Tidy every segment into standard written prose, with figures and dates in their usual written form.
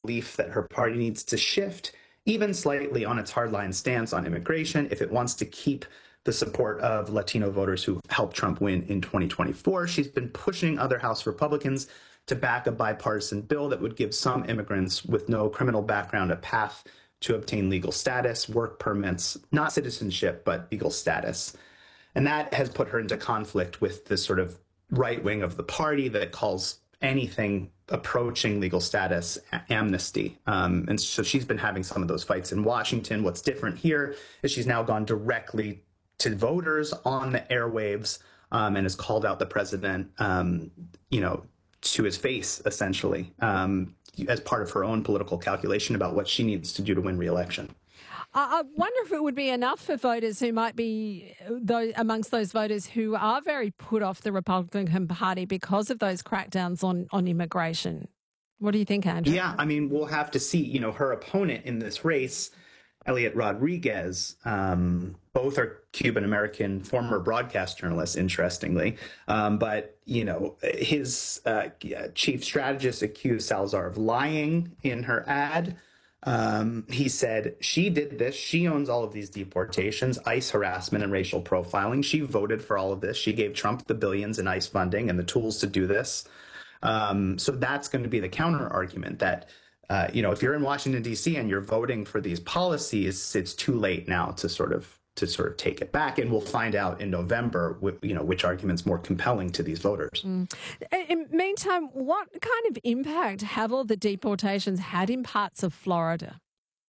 belief that her party needs to shift even slightly on its hardline stance on immigration if it wants to keep the support of Latino voters who helped Trump win in 2024. She's been pushing other House Republicans to back a bipartisan bill that would give some immigrants with no criminal background a path to obtain legal status, work permits, not citizenship, but legal status. And that has put her into conflict with this sort of right wing of the party that calls anything approaching legal status amnesty. And so she's been having some of those fights in Washington. What's different here is she's now gone directly to voters on the airwaves and has called out the president, to his face, essentially, as part of her own political calculation about what she needs to do to win re-election. I wonder if it would be enough for voters who might be amongst those voters who are very put off the Republican Party because of those crackdowns on immigration. What do you think, Andrew? Yeah, I mean, we'll have to see. Her opponent in this race, Elliot Rodriguez, both are Cuban-American former broadcast journalists, interestingly. But his chief strategist accused Salazar of lying in her ad. He said she did this. She owns all of these deportations, ICE harassment, and racial profiling. She voted for all of this. She gave Trump the billions in ICE funding and the tools to do this. So that's going to be the counter argument that, if you're in Washington, D.C. and you're voting for these policies, it's too late now to sort of take it back. And we'll find out in November, which argument's more compelling to these voters. In the meantime, what kind of impact have all the deportations had in parts of Florida?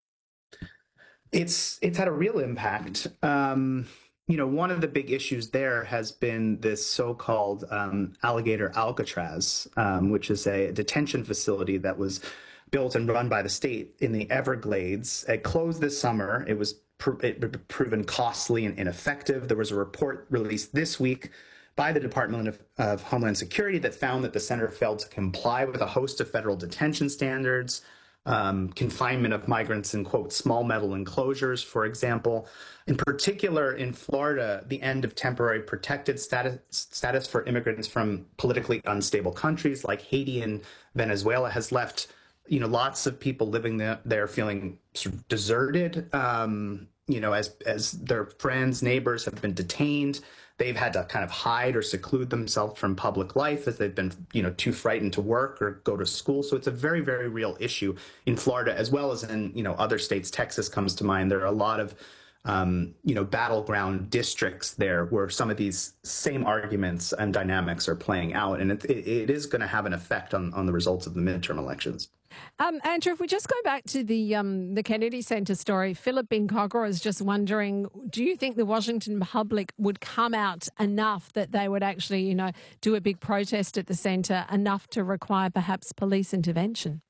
It's had a real impact. One of the big issues there has been this so-called Alligator Alcatraz, which is a detention facility that was built and run by the state in the Everglades. It closed this summer. It was proven costly and ineffective. There was a report released this week by the Department of Homeland Security that found that the center failed to comply with a host of federal detention standards, confinement of migrants in, quote, small metal enclosures, for example. In particular, in Florida, the end of temporary protected status for immigrants from politically unstable countries like Haiti and Venezuela has left lots of people living there feeling sort of deserted, as their friends, neighbors have been detained. They've had to kind of hide or seclude themselves from public life as they've been, too frightened to work or go to school. So it's a very, very real issue in Florida, as well as in, other states. Texas comes to mind. There are a lot of, battleground districts there where some of these same arguments and dynamics are playing out. And it is going to have an effect on the results of the midterm elections. Andrew, if we just go back to the Kennedy Center story, Philip Bincocca is just wondering, do you think the Washington public would come out enough that they would actually, do a big protest at the center, enough to require perhaps police intervention?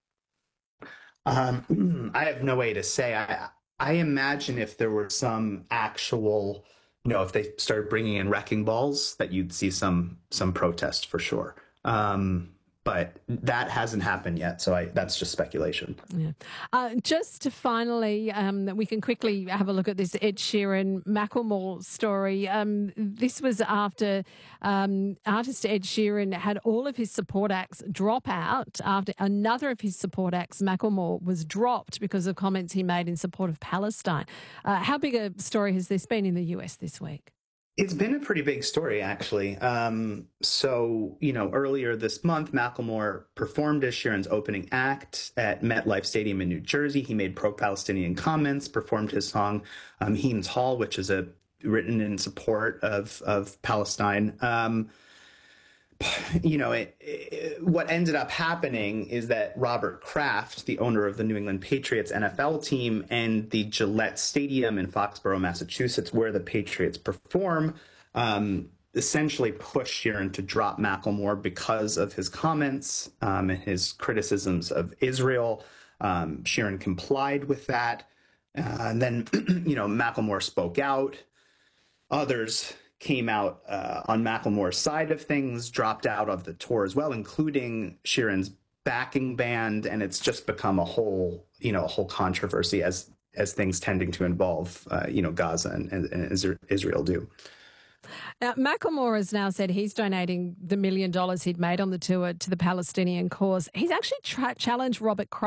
I have no way to say. I imagine if there were some actual, if they started bringing in wrecking balls, that you'd see some protest for sure. But that hasn't happened yet, so that's just speculation. Yeah. Just to finally, we can quickly have a look at this Ed Sheeran Macklemore story. This was after artist Ed Sheeran had all of his support acts drop out after another of his support acts, Macklemore, was dropped because of comments he made in support of Palestine. How big a story has this been in the US this week? It's been a pretty big story, actually. Earlier this month, Macklemore performed as Sheeran's opening act at MetLife Stadium in New Jersey. He made pro-Palestinian comments, performed his song Hymns Hall, which is written in support of Palestine. What ended up happening is that Robert Kraft, the owner of the New England Patriots NFL team, and the Gillette Stadium in Foxborough, Massachusetts, where the Patriots perform, essentially pushed Sheeran to drop Macklemore because of his comments and his criticisms of Israel. Sheeran complied with that. And then, Macklemore spoke out. Others came out on Macklemore's side of things, dropped out of the tour as well, including Sheeran's backing band, and it's just become a whole controversy as things tending to involve Gaza and Israel do. Now, Macklemore has now said he's donating the $1 million he'd made on the tour to the Palestinian cause. He's actually challenged Robert Kraft